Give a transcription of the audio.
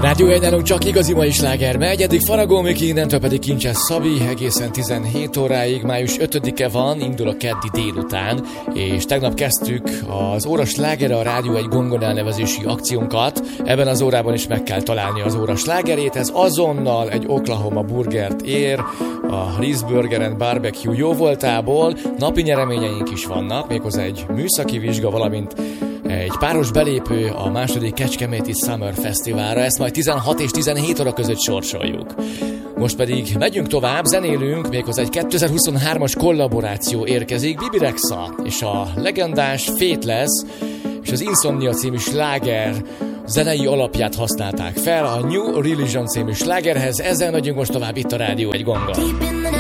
Rádió 1 nálunk csak igazi mai sláger megy, eddig Faragó Miki, innentől pedig Kincses Szabi, egészen 17 óráig, május 5-e van, indul a keddi délután, és tegnap kezdtük az óra slágere a Rádió 1 gongon elnevezési akciónkat. Ebben az órában is meg kell találni az óra slágerét, ez azonnal egy Oklahoma burgert ér, a Reese Burger and Barbecue jóvoltából. Napi nyereményeink is vannak, méghozzá egy műszaki vizsga, valamint egy páros belépő a második Kecskeméti Summer Fesztiválra. Ezt majd 16 és 17 óra között sorsoljuk. Most pedig megyünk tovább, zenélünk, méghozzá egy 2023-as kollaboráció érkezik, Bibi Rexha és a legendás Faithless és az Insomnia című sláger zenei alapját használták fel a New Religion című slágerhez. Ezzel megyünk most tovább itt a Rádió 1 gongon.